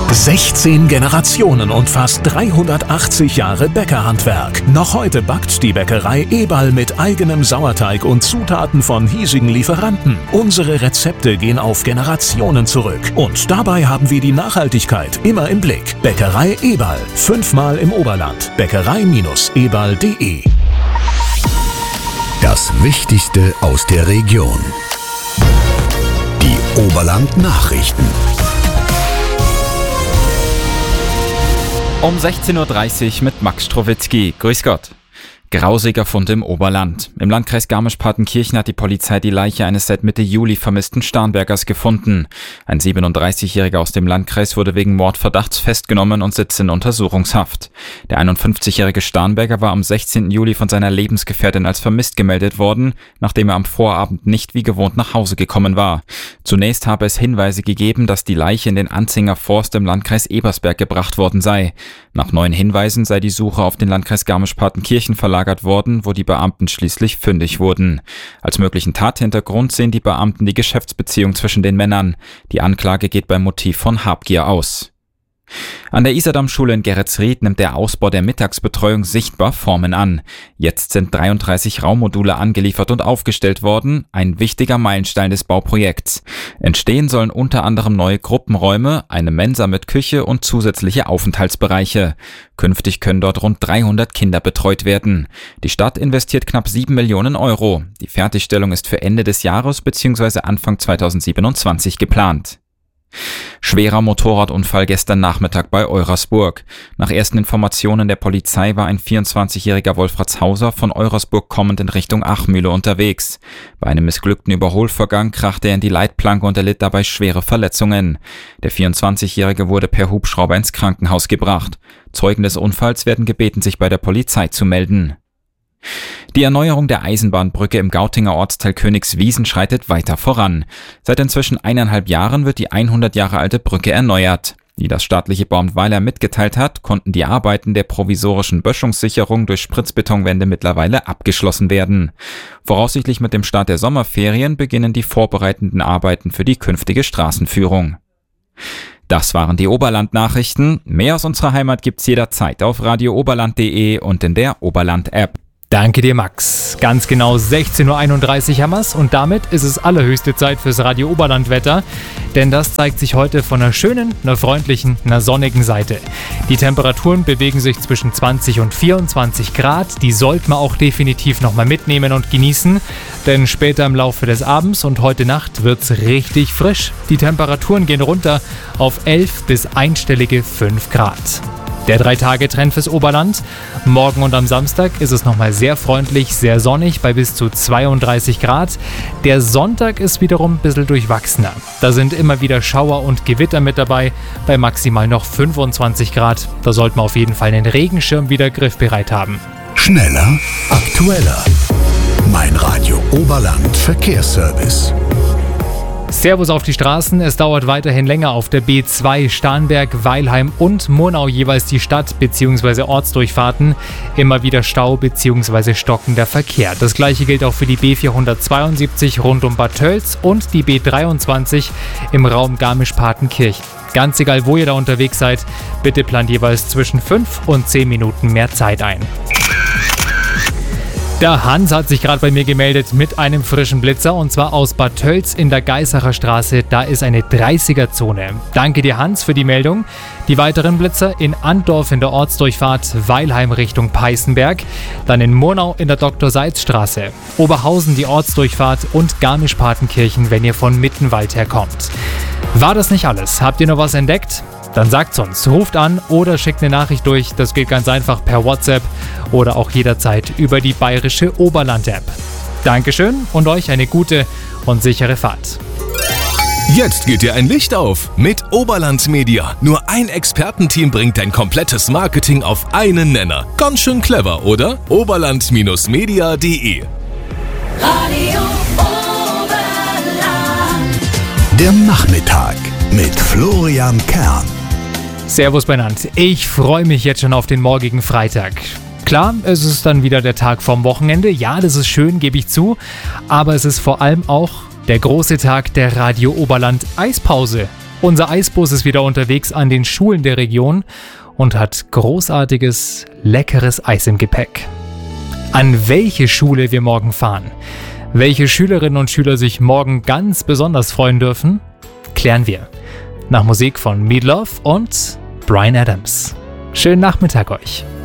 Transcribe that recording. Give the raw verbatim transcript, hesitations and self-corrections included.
sechzehn Generationen und fast dreihundertachtzig Jahre Bäckerhandwerk. Noch heute backt die Bäckerei Eberl mit eigenem Sauerteig und Zutaten von hiesigen Lieferanten. Unsere Rezepte gehen auf Generationen zurück. Und dabei haben wir die Nachhaltigkeit immer im Blick. Bäckerei Eberl. Fünfmal im Oberland. Bäckerei Eberl punkt de. Das Wichtigste aus der Region. Die Oberland-Nachrichten. Um sechzehn Uhr dreißig mit Max Strowitzki. Grüß Gott. Grausiger Fund im Oberland. Im Landkreis Garmisch-Partenkirchen hat die Polizei die Leiche eines seit Mitte Juli vermissten Starnbergers gefunden. Ein siebenunddreißigjähriger aus dem Landkreis wurde wegen Mordverdachts festgenommen und sitzt in Untersuchungshaft. Der einundfünfzigjährige Starnberger war am sechzehnten Juli von seiner Lebensgefährtin als vermisst gemeldet worden, nachdem er am Vorabend nicht wie gewohnt nach Hause gekommen war. Zunächst habe es Hinweise gegeben, dass die Leiche in den Anzinger Forst im Landkreis Ebersberg gebracht worden sei. Nach neuen Hinweisen sei die Suche auf den Landkreis Garmisch-Partenkirchen verlagert worden, wo die Beamten schließlich fündig wurden. Als möglichen Tathintergrund sehen die Beamten die Geschäftsbeziehung zwischen den Männern. Die Anklage geht beim Motiv von Habgier aus. An der Isardamm-Schule in Geretsried nimmt der Ausbau der Mittagsbetreuung sichtbar Formen an. Jetzt sind dreiunddreißig Raummodule angeliefert und aufgestellt worden, ein wichtiger Meilenstein des Bauprojekts. Entstehen sollen unter anderem neue Gruppenräume, eine Mensa mit Küche und zusätzliche Aufenthaltsbereiche. Künftig können dort rund dreihundert Kinder betreut werden. Die Stadt investiert knapp sieben Millionen Euro. Die Fertigstellung ist für Ende des Jahres bzw. Anfang zweitausendsiebenundzwanzig geplant. Schwerer Motorradunfall gestern Nachmittag bei Eurasburg. Nach ersten Informationen der Polizei war ein vierundzwanzigjähriger Wolfratshauser von Eurasburg kommend in Richtung Achmühle unterwegs. Bei einem missglückten Überholvorgang krachte er in die Leitplanke und erlitt dabei schwere Verletzungen. Der vierundzwanzigjährige wurde per Hubschrauber ins Krankenhaus gebracht. Zeugen des Unfalls werden gebeten, sich bei der Polizei zu melden. Die Erneuerung der Eisenbahnbrücke im Gautinger Ortsteil Königswiesen schreitet weiter voran. Seit inzwischen eineinhalb Jahren wird die hundert Jahre alte Brücke erneuert. Wie das staatliche Bauamt Weiler mitgeteilt hat, konnten die Arbeiten der provisorischen Böschungssicherung durch Spritzbetonwände mittlerweile abgeschlossen werden. Voraussichtlich mit dem Start der Sommerferien beginnen die vorbereitenden Arbeiten für die künftige Straßenführung. Das waren die Oberland-Nachrichten. Mehr aus unserer Heimat gibt's jederzeit auf radio oberland punkt de und in der Oberland-App. Danke dir, Max. Ganz genau sechzehn Uhr einunddreißig haben wir's und damit ist es allerhöchste Zeit fürs Radio Oberland-Wetter, denn das zeigt sich heute von einer schönen, einer freundlichen, einer sonnigen Seite. Die Temperaturen bewegen sich zwischen zwanzig und vierundzwanzig Grad, die sollte man auch definitiv nochmal mitnehmen und genießen, denn später im Laufe des Abends und heute Nacht wird's richtig frisch. Die Temperaturen gehen runter auf elf bis einstellige fünf Grad. Der Drei-Tage-Trend fürs Oberland. Morgen und am Samstag ist es nochmal sehr freundlich, sehr sonnig bei bis zu zweiunddreißig Grad. Der Sonntag ist wiederum ein bisschen durchwachsener. Da sind immer wieder Schauer und Gewitter mit dabei, bei maximal noch fünfundzwanzig Grad. Da sollte man auf jeden Fall einen Regenschirm wieder griffbereit haben. Schneller, aktueller. Mein Radio Oberland Verkehrsservice. Servus auf die Straßen. Es dauert weiterhin länger auf der B zwei Starnberg, Weilheim und Murnau jeweils die Stadt- bzw. Ortsdurchfahrten. Immer wieder Stau bzw. stockender Verkehr. Das gleiche gilt auch für die B vierhundertzweiundsiebzig rund um Bad Tölz und die B dreiundzwanzig im Raum Garmisch-Partenkirchen. Ganz egal, wo ihr da unterwegs seid, bitte plant jeweils zwischen fünf und zehn Minuten mehr Zeit ein. Der Hans hat sich gerade bei mir gemeldet mit einem frischen Blitzer und zwar aus Bad Tölz in der Geißacher Straße. Da ist eine dreißiger-Zone. Danke dir, Hans, für die Meldung. Die weiteren Blitzer in Antdorf in der Ortsdurchfahrt Weilheim Richtung Peißenberg, dann in Murnau in der Doktor-Seitz-Straße, Oberhausen die Ortsdurchfahrt und Garmisch-Partenkirchen, wenn ihr von Mittenwald herkommt. War das nicht alles? Habt ihr noch was entdeckt? Dann sagt's uns, ruft an oder schickt eine Nachricht durch. Das geht ganz einfach per WhatsApp oder auch jederzeit über die bayerische Oberland-App. Dankeschön und euch eine gute und sichere Fahrt. Jetzt geht dir ein Licht auf mit Oberland Media. Nur ein Expertenteam bringt dein komplettes Marketing auf einen Nenner. Ganz schön clever, oder? oberland Media punkt de Radio Oberland. Der Nachmittag mit Florian Kern. Servus benannt. Ich freue mich jetzt schon auf den morgigen Freitag. Klar, es ist dann wieder der Tag vorm Wochenende. Ja, das ist schön, gebe ich zu. Aber es ist vor allem auch der große Tag der Radio Oberland Eispause. Unser Eisbus ist wieder unterwegs an den Schulen der Region und hat großartiges, leckeres Eis im Gepäck. An welche Schule wir morgen fahren, welche Schülerinnen und Schüler sich morgen ganz besonders freuen dürfen, klären wir. Nach Musik von Meat Loaf und Bryan Adams. Schönen Nachmittag euch.